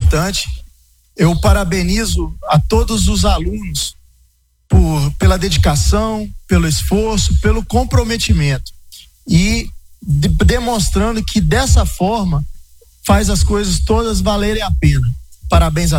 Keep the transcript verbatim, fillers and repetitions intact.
importante. Eu parabenizo a todos os alunos por, pela dedicação, pelo esforço, pelo comprometimento e de, demonstrando que dessa forma faz as coisas todas valerem a pena. Parabéns a